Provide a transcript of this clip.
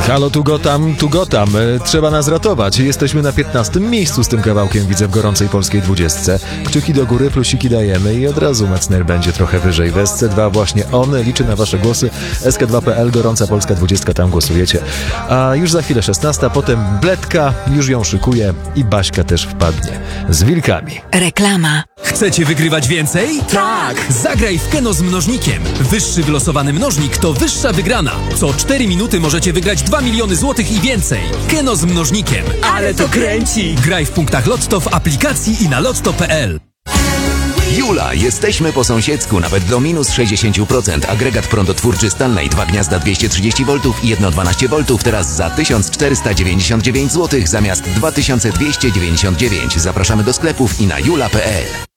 Halo, tu go tam. Trzeba nas ratować. Jesteśmy na 15. miejscu z tym kawałkiem, widzę, w gorącej polskiej 20. Kciuki do góry, plusiki dajemy i od razu Metzner będzie trochę wyżej. W SC2 właśnie on liczy na wasze głosy. SK2.pl, gorąca polska 20, tam głosujecie. A już za chwilę 16, potem Bledka, już ją szykuje i Baśka też wpadnie. Z wilkami. Reklama. Chcecie wygrywać więcej? Tak! Zagraj w Keno z mnożnikiem. Wyższy wylosowany mnożnik to wyższa wygrana. Co 4 minuty możecie wygrać 2 miliony złotych i więcej. Keno z mnożnikiem. Ale to kręci! Graj w punktach Lotto, w aplikacji i na lotto.pl. Jula, jesteśmy po sąsiedzku, nawet do minus 60%. Agregat prądotwórczy Stanley, 2 gniazda 230 V i jedno 12 V, teraz za 1499 zł zamiast 2299. Zapraszamy do sklepów i na jula.pl.